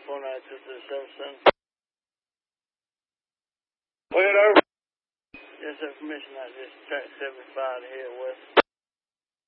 492277. Look it over. Yes, sir. Permission. I just track 75 to head west.